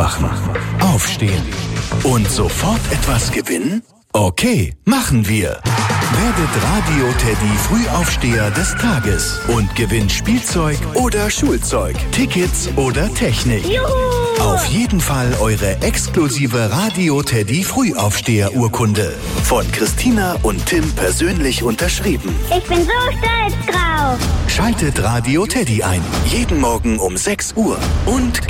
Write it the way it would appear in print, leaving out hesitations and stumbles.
Machen. Aufstehen. Und sofort etwas gewinnen? Okay, machen wir. Werdet Radio Teddy Frühaufsteher des Tages und gewinnt Spielzeug oder Schulzeug, Tickets oder Technik. Juhu! Auf jeden Fall eure exklusive Radio Teddy Frühaufsteher-Urkunde. Von Christina und Tim persönlich unterschrieben. Ich bin so stolz drauf. Schaltet Radio Teddy ein. Jeden Morgen um 6 Uhr. Und